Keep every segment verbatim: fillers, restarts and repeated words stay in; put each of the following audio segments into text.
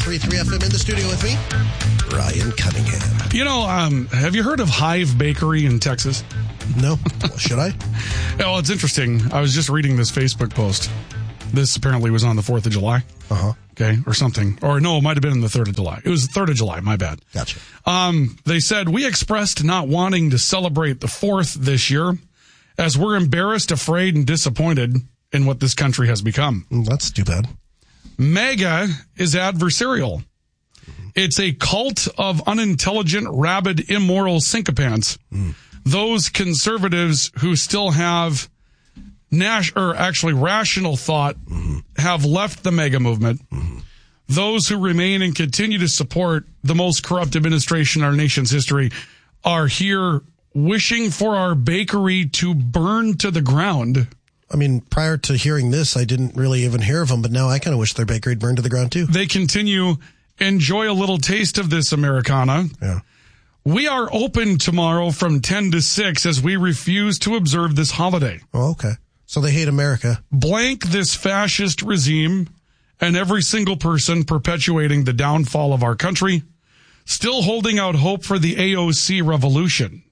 three point three F M in the studio with me, Ryan Cunningham. You know, um, have you heard of Hive Bakery in Texas? No. Well, should I? Well, it's interesting. I was just reading this Facebook post. This apparently was on the fourth of July. Uh-huh. Okay, or something. Or no, it might have been on the third of July. It was the third of July, my bad. Gotcha. Um, they said, we expressed not wanting to celebrate the fourth this year as we're embarrassed, afraid, and disappointed in what this country has become. That's too bad. MAGA is adversarial. It's a cult of unintelligent, rabid, immoral sycophants. Mm. Those conservatives who still have Nash, or actually rational thought, mm-hmm. have left the MAGA movement. Mm-hmm. Those who remain and continue to support the most corrupt administration in our nation's history are here wishing for our bakery to burn to the ground. I mean, prior to hearing this, I didn't really even hear of them, but now I kind of wish their bakery would burn to the ground too. They continue, enjoy a little taste of this Americana. Yeah. We are open tomorrow from ten to six as we refuse to observe this holiday. Oh, okay. So they hate America. Blank this fascist regime and every single person perpetuating the downfall of our country, still holding out hope for the A O C revolution.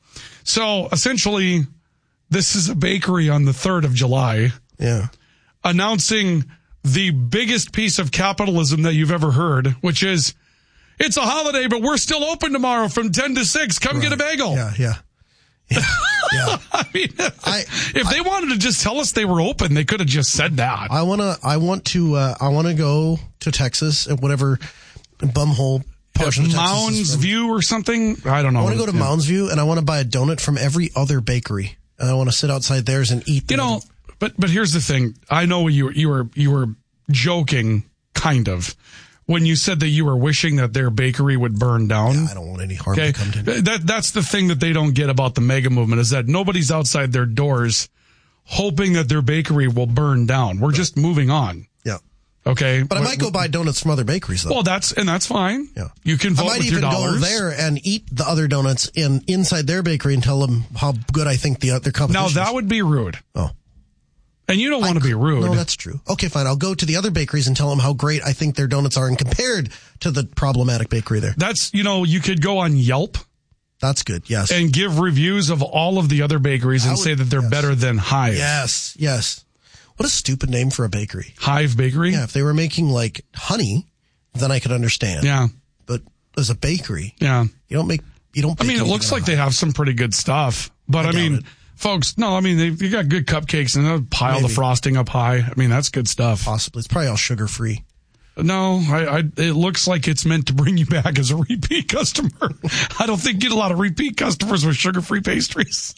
So essentially, this is a bakery on the third of July. Yeah. Announcing the biggest piece of capitalism that you've ever heard, which is, it's a holiday, but we're still open tomorrow from ten to six. Come right. Get a bagel. Yeah, yeah. Yeah. yeah. I mean, I, if I, they wanted to just tell us they were open, they could have just said that. I want to, I want to, uh, I want to go to Texas at whatever bumhole portion of Texas Mounds View or something. I don't know. I want to go to yeah. Mounds View and I want to buy a donut from every other bakery. And I want to sit outside theirs and eat them. You know, but, but here's the thing. I know you, you were, you were joking kind of when you said that you were wishing that their bakery would burn down. Yeah, I don't want any harm okay. to come to me. That, that's the thing that they don't get about the MAGA movement is that nobody's outside their doors hoping that their bakery will burn down. We're right. just moving on. Yeah. Okay. But I might go buy donuts from other bakeries, though. Well, that's, and that's fine. Yeah. You can vote with your dollars. I might even go there and eat the other donuts in inside their bakery and tell them how good I think the other competition is. Now, that would be rude. Oh. And you don't want to be rude. No, that's true. Okay, fine. I'll go to the other bakeries and tell them how great I think their donuts are and compared to the problematic bakery there. That's, you know, you could go on Yelp. That's good, yes. And give reviews of all of the other bakeries and would, say that they're yes. better than Hive. Yes, yes. What a stupid name for a bakery. Hive Bakery? Yeah, if they were making, like, honey, then I could understand. Yeah. But as a bakery, yeah, you don't make, you don't I mean, it looks like they have some pretty good stuff. But, I, I mean... It. Folks, no, I mean, they've you got good cupcakes and they'll pile Maybe. the frosting up high. I mean, that's good stuff. Possibly. It's probably all sugar-free. No, I, I, it looks like it's meant to bring you back as a repeat customer. I don't think you get a lot of repeat customers with sugar-free pastries.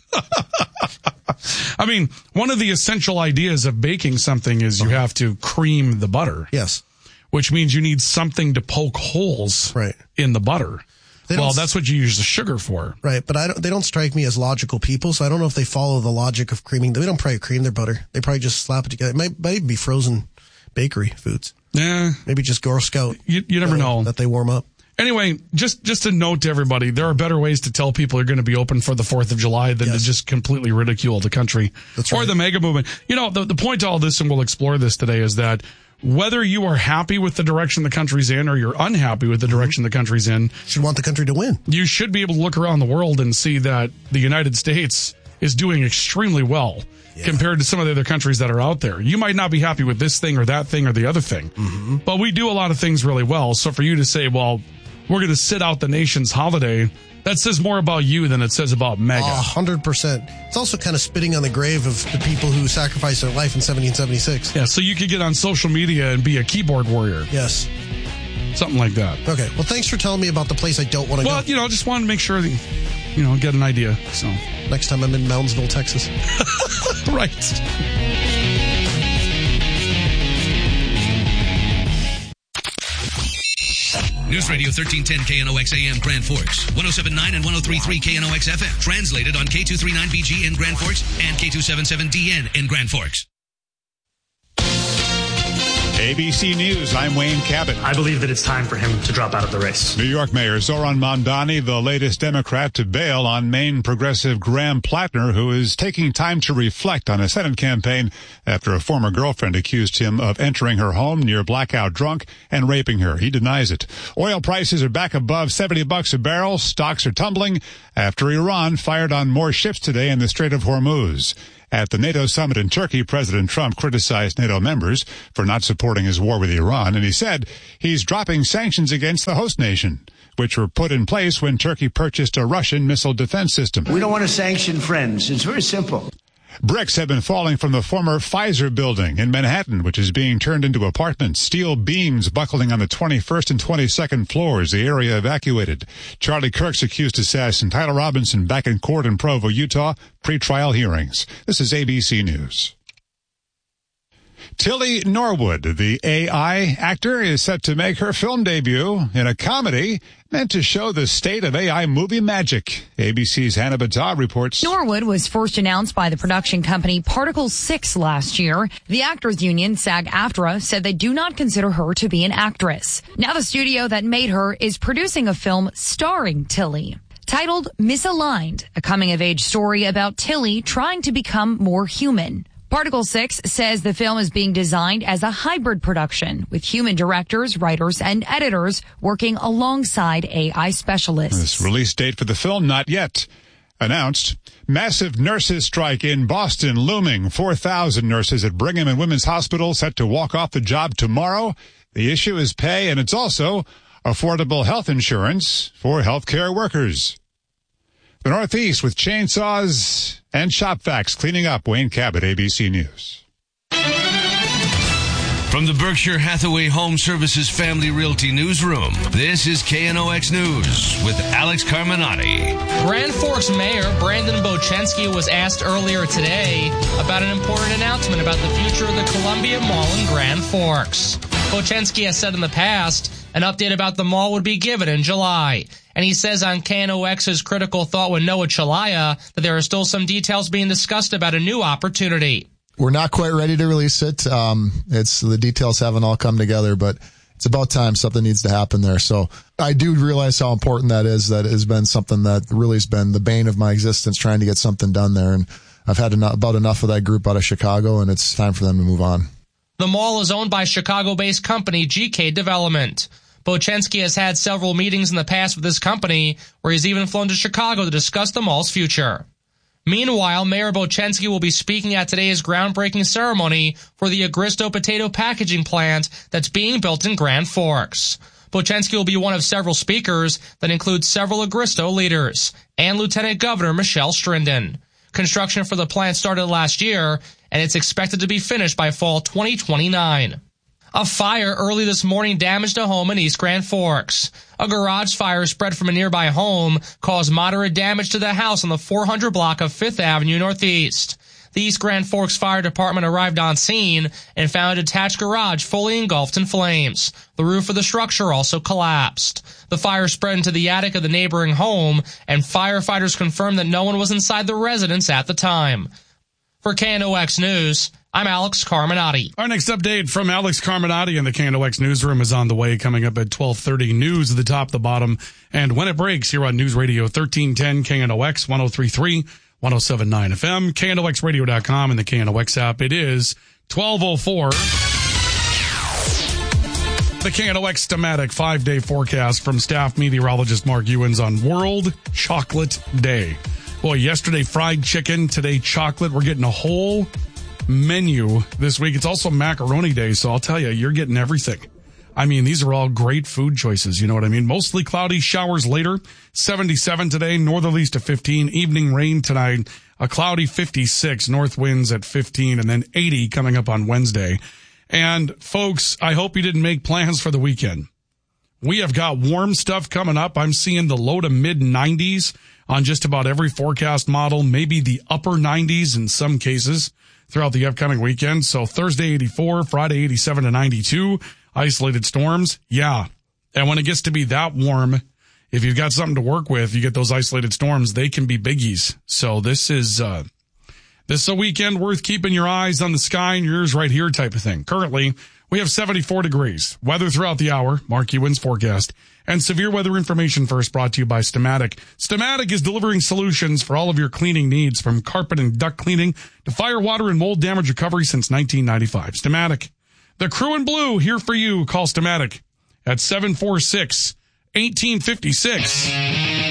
I mean, one of the essential ideas of baking something is you have to cream the butter. Yes. Which means you need something to poke holes right. in the butter. Well, that's what you use the sugar for. Right, but I don't, they don't strike me as logical people, so I don't know if they follow the logic of creaming. They don't probably cream their butter. They probably just slap it together. It might, might be frozen bakery foods. Yeah. Maybe just Girl Scout. You, you never know. That they warm up. Anyway, just, just a note to everybody, there are better ways to tell people you're going to be open for the fourth of July than yes. to just completely ridicule the country. That's right. Or the MAGA movement. You know, the, the point to all this, and we'll explore this today, is that whether you are happy with the direction the country's in or you're unhappy with the direction the country's in, you should want the country to win. You should be able to look around the world and see that the United States is doing extremely well yeah. compared to some of the other countries that are out there. You might not be happy with this thing or that thing or the other thing, mm-hmm. but we do a lot of things really well. So for you to say, well, we're going to sit out the nation's holiday, that says more about you than it says about MAGA. A hundred percent. It's also kind of spitting on the grave of the people who sacrificed their life in seventeen seventy-six. Yeah, so you could get on social media and be a keyboard warrior. Yes. Something like that. Okay. Well, thanks for telling me about the place I don't want to well, go. Well, you know, just wanted to make sure that, you know, get an idea. So next time I'm in Moundsville, Texas. Right. News Radio thirteen ten K N O X A M Grand Forks, one oh seven point nine and one oh three point three K N O X F M. Translated on K two thirty-nine B G in Grand Forks and K two seventy-seven D N in Grand Forks. A B C News, I'm Wayne Cabot. I believe that it's time for him to drop out of the race. New York Mayor Zoran Mamdani, the latest Democrat to bail on Maine progressive Graham Plattner, who is taking time to reflect on a Senate campaign after a former girlfriend accused him of entering her home near blackout drunk and raping her. He denies it. Oil prices are back above seventy bucks a barrel. Stocks are tumbling after Iran fired on more ships today in the Strait of Hormuz. At the NATO summit in Turkey, President Trump criticized NATO members for not supporting his war with Iran, and he said he's dropping sanctions against the host nation, which were put in place when Turkey purchased a Russian missile defense system. We don't want to sanction friends. It's very simple. Bricks have been falling from the former Pfizer building in Manhattan, which is being turned into apartments. Steel beams buckling on the twenty-first and twenty-second floors. The area evacuated. Charlie Kirk's accused assassin Tyler Robinson back in court in Provo, Utah. Pre-trial hearings. This is A B C News. Tilly Norwood, the A I actor, is set to make her film debut in a comedy meant to show the state of A I movie magic. A B C's Hannah Battah reports. Norwood was first announced by the production company Particle six last year. The Actors Union, SAG-AFTRA, said they do not consider her to be an actress. Now the studio that made her is producing a film starring Tilly. Titled Misaligned, a coming-of-age story about Tilly trying to become more human. Particle six says the film is being designed as a hybrid production with human directors, writers, and editors working alongside A I specialists. This release date for the film, not yet announced. Massive nurses strike in Boston looming. four thousand nurses at Brigham and Women's Hospital set to walk off the job tomorrow. The issue is pay, and it's also affordable health insurance for healthcare workers. The Northeast with chainsaws and shop vacs cleaning up. Wayne Cabot, A B C News. From the Berkshire Hathaway Home Services Family Realty Newsroom, this is K N O X News with Alex Carminati. Grand Forks Mayor Brandon Bochensky was asked earlier today about an important announcement about the future of the Columbia Mall in Grand Forks. Bochensky has said in the past an update about the mall would be given in July. And he says on K N O X's Critical Thought with Noah Chalaya that there are still some details being discussed about a new opportunity. We're not quite ready to release it. Um, it's the details haven't all come together, but it's about time something needs to happen there. So I do realize how important that is. That has been something that really has been the bane of my existence, trying to get something done there. And I've had enough, about enough of that group out of Chicago, and it's time for them to move on. The mall is owned by Chicago-based company G K Development. Bochensky has had several meetings in the past with this company, where he's even flown to Chicago to discuss the mall's future. Meanwhile, Mayor Bochensky will be speaking at today's groundbreaking ceremony for the Agristo potato packaging plant that's being built in Grand Forks. Bochensky will be one of several speakers that include several Agristo leaders and Lieutenant Governor Michelle Strinden. Construction for the plant started last year, and it's expected to be finished by fall twenty twenty-nine. A fire early this morning damaged a home in East Grand Forks. A garage fire spread from a nearby home caused moderate damage to the house on the four hundred block of Fifth Avenue Northeast. The East Grand Forks Fire Department arrived on scene and found a detached garage fully engulfed in flames. The roof of the structure also collapsed. The fire spread into the attic of the neighboring home, and firefighters confirmed that no one was inside the residence at the time. For K N O X News, I'm Alex Carminati. Our next update from Alex Carminati in the K N O X newsroom is on the way, coming up at twelve thirty. News at the top, the bottom, and when it breaks here on News Radio thirteen ten K N O X one oh three point three, one oh seven point nine F M, K N O X radio dot com, and the K N O X app. It is twelve oh four. The K N O X thematic five-day forecast from staff meteorologist Mark Ewens on World Chocolate Day. Boy, yesterday fried chicken, today chocolate. We're getting a whole menu this week. It's also macaroni day, so I'll tell you, you're getting everything. I mean, these are all great food choices, you know what I mean? Mostly cloudy, showers later, seventy-seven today, northerlies to fifteen, evening rain tonight, a cloudy fifty-six, north winds at fifteen, and then eighty coming up on Wednesday. And folks, I hope you didn't make plans for the weekend. We have got warm stuff coming up. I'm seeing the low to mid nineties on just about every forecast model, maybe the upper nineties in some cases throughout the upcoming weekend. So Thursday eighty-four, Friday eighty-seven to ninety-two, isolated storms. Yeah. And when it gets to be that warm, if you've got something to work with, you get those isolated storms, they can be biggies. So this is, uh, this is a weekend worth keeping your eyes on the sky and your ears right here type of thing. Currently, We have seventy-four degrees. Weather throughout the hour. Mark Ewan's forecast. And severe weather information first brought to you by Stamatic. Stamatic is delivering solutions for all of your cleaning needs, from carpet and duct cleaning to fire, water, and mold damage recovery since nineteen ninety-five. Stamatic. The crew in blue here for you. Call Stamatic at seven four six, one eight five six.